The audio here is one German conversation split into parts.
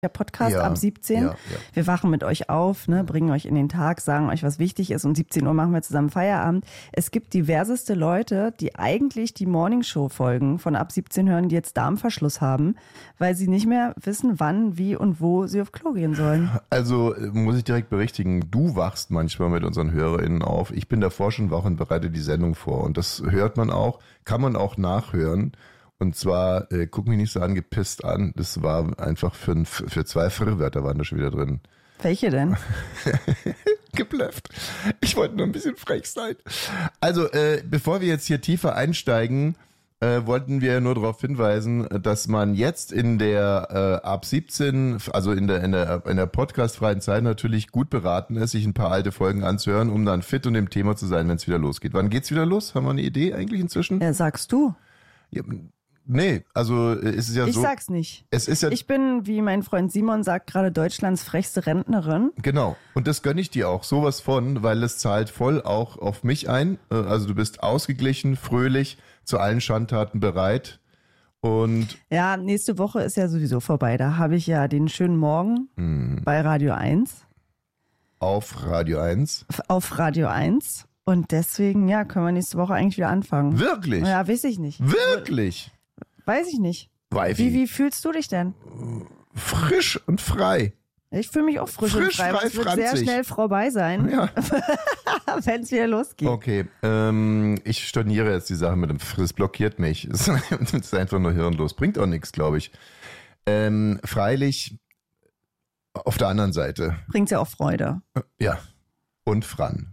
Der Podcast ab 17. Ja. Wir wachen mit euch auf, ne, bringen euch in den Tag, sagen euch, was wichtig ist. Um 17 Uhr machen wir zusammen Feierabend. Es gibt diverseste Leute, die eigentlich die Morningshow-Folgen von ab 17 hören, die jetzt Darmverschluss haben, weil sie nicht mehr wissen, wann, wie und wo sie auf Klo gehen sollen. Also muss ich direkt berichtigen, du wachst manchmal mit unseren HörerInnen auf. Ich bin davor schon wach und bereite die Sendung vor. Und das hört man auch, kann man auch nachhören. Und zwar, guck mich nicht so angepisst an, das war einfach für 2 Frittwörter waren da schon wieder drin. Welche denn? Geblufft. Ich wollte nur ein bisschen frech sein. Also, bevor wir jetzt hier tiefer einsteigen, wollten wir nur darauf hinweisen, dass man jetzt in der ab 17, also in der podcastfreien Zeit natürlich gut beraten ist, sich ein paar alte Folgen anzuhören, um dann fit und im Thema zu sein, wenn es wieder losgeht. Wann geht's wieder los? Haben wir eine Idee eigentlich inzwischen? Sagst du? Ja, nee, also es ist ja Ich so. sag's nicht. Es ist ja, Ich bin, wie mein Freund Simon sagt, gerade Deutschlands frechste Rentnerin. genau. Und das gönne ich dir auch sowas von, weil es zahlt voll auch auf mich ein. Also du bist ausgeglichen, fröhlich, zu allen Schandtaten bereit. Und Ja, nächste Woche ist ja sowieso vorbei. Da habe ich ja den schönen Morgen bei Radio 1. auf Radio 1. Auf Radio 1. Und deswegen, ja, können wir nächste Woche eigentlich wieder anfangen. Wirklich? Ja, weiß ich nicht. Wirklich? Weiß ich nicht. Wifi. Wie fühlst du dich denn? Frisch und frei. Ich fühle mich auch frisch und frei. frei, Es wird sehr franzig. schnell vorbei sein, Ja. wenn es wieder losgeht. Okay, ich storniere jetzt die Sache mit dem das blockiert mich. Es ist einfach nur hirnlos. Bringt auch nichts, glaube ich. Freilich, auf der anderen Seite. Bringt ja auch Freude. Ja. Und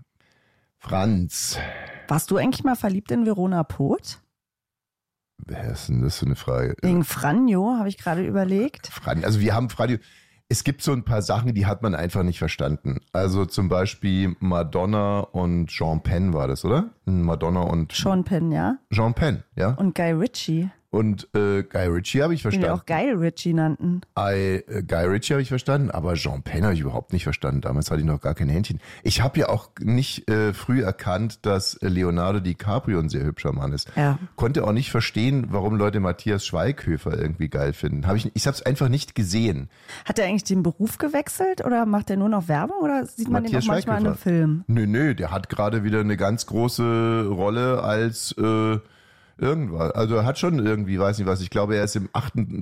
Franz. Warst du eigentlich mal verliebt in Verona Poth? Wer ist denn das für eine Frage? Wegen Franjo, habe ich gerade überlegt. Also wir haben Franjo. Es gibt so ein paar Sachen, die hat man einfach nicht verstanden. Also zum Beispiel Madonna und Sean Penn war das, oder? Madonna und Sean Penn, ja. Sean Penn, ja. Und Guy Ritchie, Und Guy Ritchie habe ich den wir verstanden. auch Guy Ritchie nannten. Guy Ritchie habe ich verstanden, aber Sean Penn habe ich überhaupt nicht verstanden. Damals hatte ich noch gar kein Händchen. Ich habe ja auch nicht früh erkannt, dass Leonardo DiCaprio ein sehr hübscher Mann ist. Ja. Konnte auch nicht verstehen, warum Leute Matthias Schweighöfer irgendwie geil finden. Ich habe es einfach nicht gesehen. Hat er eigentlich den Beruf gewechselt oder macht er nur noch Werbung oder sieht man Matthias den auch manchmal in einem Schweighöfer. Film? Nö, der hat gerade wieder eine ganz große Rolle als irgendwas. Also er hat schon irgendwie, weiß nicht was, ich glaube, er ist im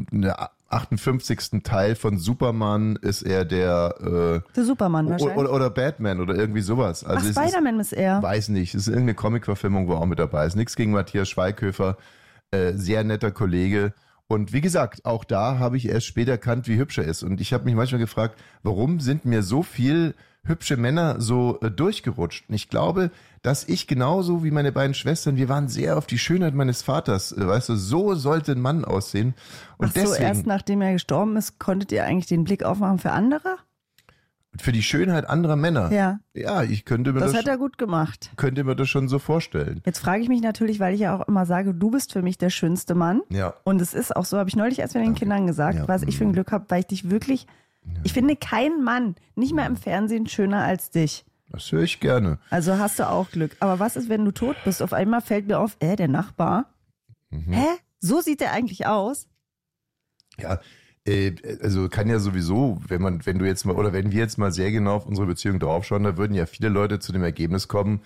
58. Teil von Superman ist er der Der Superman wahrscheinlich. oder Batman oder irgendwie sowas. Ach, Also Spider-Man ist er. weiß nicht, es ist irgendeine Comic-Verfilmung, wo er auch mit dabei ist. Nichts gegen Matthias Schweighöfer, sehr netter Kollege. Und wie gesagt, auch da habe ich erst später erkannt, wie hübsch er ist. Und ich habe mich manchmal gefragt, warum sind mir so viel hübsche Männer so durchgerutscht? Und ich glaube, dass ich genauso wie meine beiden Schwestern, wir waren sehr auf die Schönheit meines Vaters. Weißt du, so sollte ein Mann aussehen. Und Ach so, deswegen, erst nachdem er gestorben ist, konntet ihr eigentlich den Blick aufmachen für andere? für die Schönheit anderer Männer. Ja. Ja, ich könnte mir Das das hat er gut gemacht. könnte mir das schon so vorstellen. Jetzt frage ich mich natürlich, weil ich ja auch immer sage, du bist für mich der schönste Mann. Ja. Und es ist auch so, habe ich neulich erst mit den Kindern gesagt, Ja. was ich für ein Glück habe, weil ich dich wirklich, ich finde keinen Mann, nicht mal im Fernsehen, schöner als dich. Das höre ich gerne. Also hast du auch Glück. Aber was ist, wenn du tot bist? Auf einmal fällt mir auf, der Nachbar. Hä? So sieht der eigentlich aus? Ja, also kann ja sowieso, wenn du jetzt mal, oder wenn wir jetzt mal sehr genau auf unsere Beziehung draufschauen, da würden ja viele Leute zu dem Ergebnis kommen,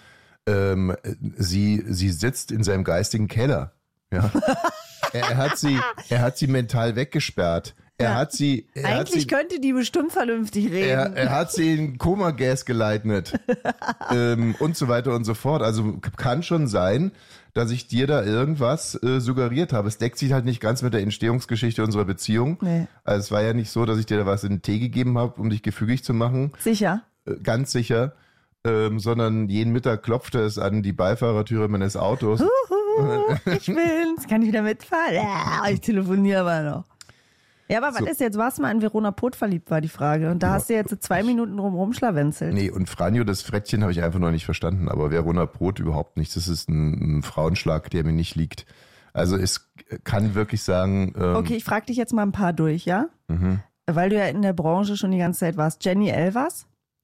sie sitzt in seinem geistigen Keller. Ja. er hat sie mental weggesperrt. Eigentlich könnte die bestimmt vernünftig reden. Er hat sie in Koma-Gas geleitet und so weiter und so fort. Also kann schon sein, dass ich dir da irgendwas suggeriert habe. Es deckt sich halt nicht ganz mit der Entstehungsgeschichte unserer Beziehung. Nee. Also es war ja nicht so, dass ich dir da was in den Tee gegeben habe, um dich gefügig zu machen. Sicher. Ganz sicher. Sondern jeden Mittag klopfte es an die Beifahrertüre meines Autos. Ich bin's. Kann ich wieder mitfahren? Ja, ich telefoniere aber noch. Ja, aber was ist jetzt? Warst du mal in Verona Poth verliebt, war die Frage. Und da hast du jetzt so 2 Minuten rumschlawenzelt. Nee, und Franjo, das Frettchen habe ich einfach noch nicht verstanden. Aber Verona Poth überhaupt nicht. Das ist ein Frauenschlag, der mir nicht liegt. Also es kann wirklich sagen... Okay, ich frage dich jetzt mal ein paar durch, ja? Weil du ja in der Branche schon die ganze Zeit warst. Jenny Elvers?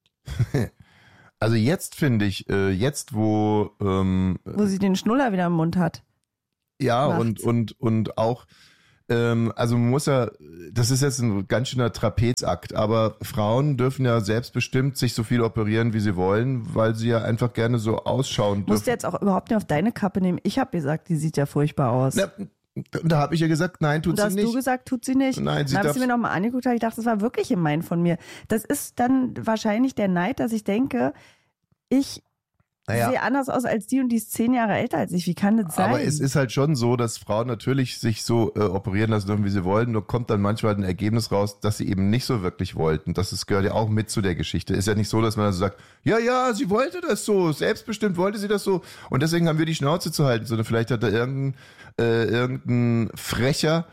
Also jetzt finde ich, wo... Wo sie den Schnuller wieder im Mund hat. ja, macht's. und auch Also man muss ja, das ist jetzt ein ganz schöner Trapezakt, aber Frauen dürfen ja selbstbestimmt sich so viel operieren, wie sie wollen, weil sie ja einfach gerne so ausschauen dürfen. Musst du jetzt auch überhaupt nicht auf deine Kappe nehmen. Ich habe gesagt, die sieht ja furchtbar aus. Na, da habe ich ja gesagt, nein, tut Und sie nicht. hast du gesagt, tut sie nicht? Nein, sie Dann darf. habe ich mir nochmal angeguckt, ich dachte, das war wirklich gemein von mir. Das ist dann wahrscheinlich der Neid, dass ich denke, ich sehe anders aus als die und die ist 10 Jahre älter als ich. Wie kann das sein? Aber es ist halt schon so, dass Frauen natürlich sich so operieren lassen dürfen, wie sie wollen. Nur kommt dann manchmal ein Ergebnis raus, dass sie eben nicht so wirklich wollten. Gehört ja auch mit zu der Geschichte. Ist ja nicht so, dass man dann so sagt, ja, sie wollte das so. Selbstbestimmt wollte sie das so. Und deswegen haben wir die Schnauze zu halten. Sondern vielleicht hat da irgendein frecher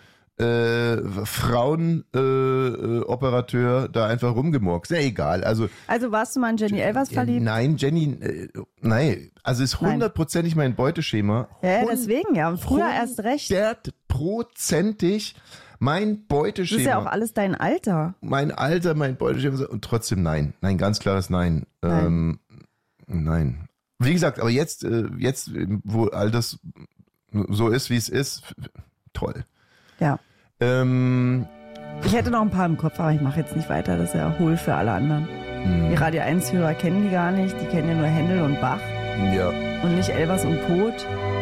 Frauenoperateur da einfach rumgemurkst. Ist ja egal. Also warst du mal in Jenny Elvers verliebt? Nein, Jenny, nein. Also ist 100%ig mein Beuteschema. Ja, deswegen ja. Und früher erst recht. 100%ig mein Beuteschema. Das ist ja auch alles dein Alter. Mein Alter, mein Beuteschema. Und trotzdem nein. Nein, ganz klares Nein. Nein. Wie gesagt, aber jetzt, wo all das so ist, wie es ist, toll. Ja. Ich hätte noch ein paar im Kopf, aber ich mache jetzt nicht weiter. Das ist ja hohl für alle anderen. Die Radio 1-Hörer kennen die gar nicht. Die kennen ja nur Händel und Bach. Ja. Und nicht Elvers und Poth.